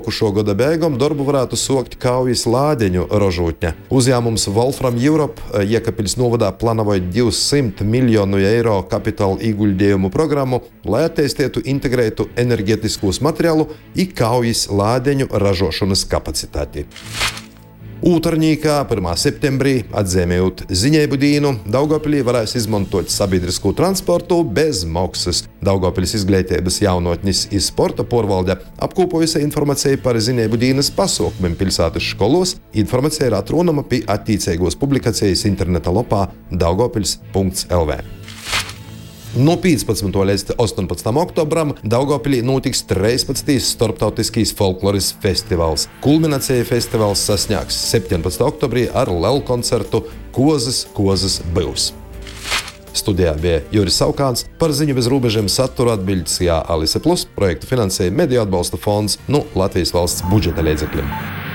lokušo gada beigām darbu varētu sokt Kaujas lādeņu ražotņa. Uzņēmums Wolfram Europe Jēkabpils novadā plānoja 200 miljonu eiro kapitāla ieguldījumu programmu, lai attīstītu integrētu enerģetiskos materiālu un Kaujas lādeņu ražošanas kapacitāti. Ūtarnīkā 1. septembrī, atzīmējot ziņēbu dienu, Daugavpilī varēs izmantot sabiedrisko transportu bez maksas. Daugavpilis izglītības jaunotnis un sporta porvalde apkopojusi informāciju par ziņēbu dienas pasaukumiem pilsētas skolos. Informācija ir atrodama pie attiecīgos publikācijas interneta lapā daugavpils.lv. No 15. līdz 18. oktobram Daugavpilī notiks 13. starptautiskais folkloras festivāls. Kulminācija festivāls sasniegs 17. oktobrī ar lielu koncertu Kozas byus. Studijā bija Juris Saukāns, par ziņu bez robežiem satura atbildes Alise Plus, projektu finansēja Mediju atbalsta fonds no Latvijas valsts budžeta līdzekļiem.